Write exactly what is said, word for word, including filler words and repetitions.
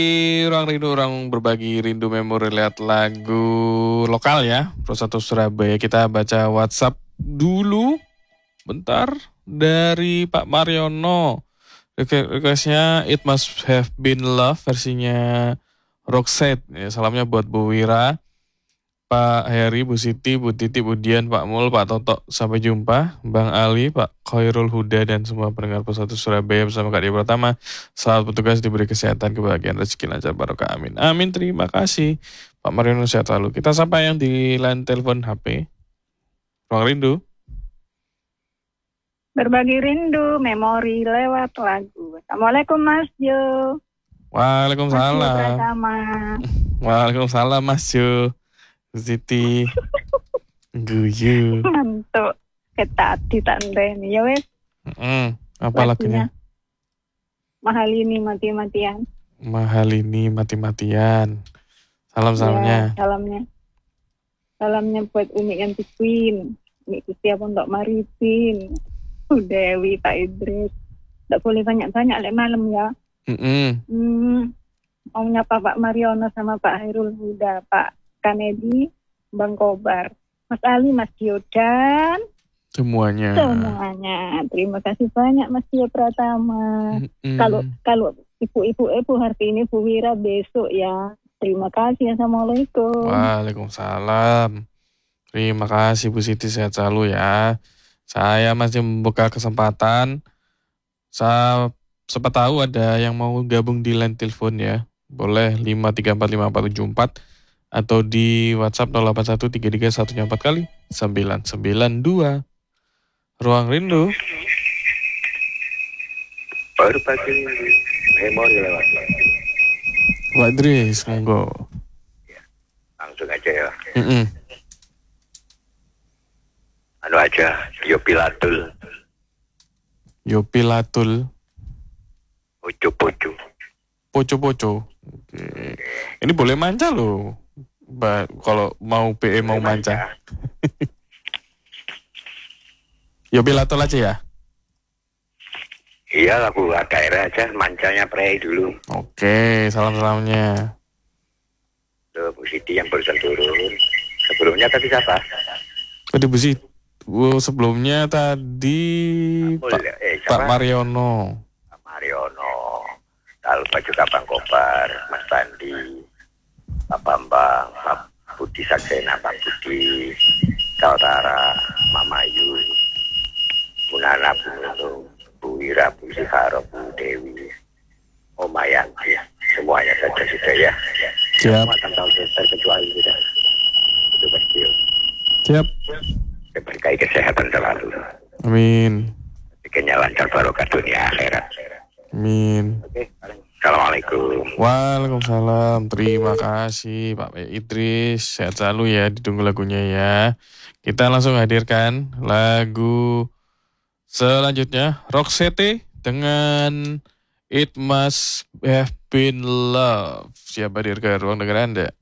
Di Ruang Rindu, orang berbagi rindu memori lihat lagu lokal ya. Pro satu Surabaya. Kita baca WhatsApp dulu. Bentar. Dari Pak Mariono. Request- Requestnya It Must Have Been Love versinya Roxette. Ya, salamnya buat Bu Wira, Pak Heri, Bu Siti, Bu Titi, Bu Dian, Pak Mul, Pak Toto. Sampai jumpa. Bang Ali, Pak Khairul Huda, dan semua pendengar Pro satu Surabaya bersama Kak Dia Pratama. Selamat bertugas, diberi kesehatan, kebahagiaan, rezeki, lancar, barokah. Amin. Amin, terima kasih. Pak Mariono sehat selalu. Kita sapa yang di line telepon H P. Ruang Rindu. Berbagi rindu, memori lewat lagu. Assalamualaikum Mas Jo. Waalaikumsalam. Mas Jo Pratama. Waalaikumsalam Mas Jo. Siti. Guyu. Ngantuk. Ketati tandeni. Ya wes. Mm, apa lagunya? Mahal ini mati-matian. Mahal ini mati-matian. Salam-salamnya. Ya, salamnya. Salamnya buat Umi Ganti Queen. Umi Kutia Pondok Maritim. Dewi, Pak Idris. Tidak boleh banyak-banyak lek malam ya. Mm-mm. Hmm, mau nyapa Pak Mariono sama Pak Hairul Huda, Pak Kanedi, Bang Kobar, Mas Ali, Mas Dio, dan Semuanya. semuanya. Terima kasih banyak Mas Dio Pratama. Mm-mm. Kalau kalau ibu-ibu ibu hari ini Bu Wira besok ya. Terima kasih. Assalamualaikum. Waalaikumsalam. Terima kasih Bu Siti, sehat selalu ya. Saya masih membuka kesempatan. Saya siapa tahu ada yang mau gabung di line telepon ya. Boleh lima tiga empat lima empat tujuh empat atau di WhatsApp nol delapan satu tiga tiga satu empat kali sembilan sembilan dua. Ruang Rindu. Berbagi memori lewat lagu. Pak Idris, monggo. Langsung aja ya. Mm-mm. Anu aja, Yopilatul, Yopilatul. Ucu-pucu. Poco-poco. Oke. Ini boleh manca loh. Ba- kalau mau P E mau manca. Yopilatul aja ya. Iya, lagu daerah aja, mancanya prei dulu. Oke, salam-salamnya. Tuh, Bu Siti yang barusan turun. Sebelumnya tadi siapa? Tadi Bu Siti. Wow, sebelumnya tadi Amul, Pak, eh, Pak siapa? Mariono. Pak Mariono. Tak lupa juga Bang Kobar, Mas Bandi, Pak Bambang, Pak Budi Saksena, Pak Budi, Kaltara, Mama Yu, Bu Nana, Bu Nunung, Bu Wira, Bu Siharo, Bu Dewi, Om Mayanti, semuanya saja sudah ya. Siap. Semua tanpa terkecuali sudah. Itu pasti. Siap. Berkahi kesehatan selalu. Amin. Bikinnya lancar barokah dunia akhirat. Amin. Oke. Assalamualaikum. Waalaikumsalam. Terima kasih Pak Idris. Sehat selalu ya. Ditunggu lagunya ya. Kita langsung hadirkan lagu selanjutnya. Roxette dengan It Must Have Been Love. Siap hadir ke ruang dengar Anda.